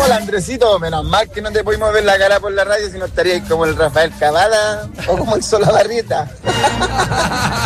Hola Andresito, menos mal que no te pudimos ver la cara por la radio, si no estaríais como el Rafael Cavada o como el Solabarrieta.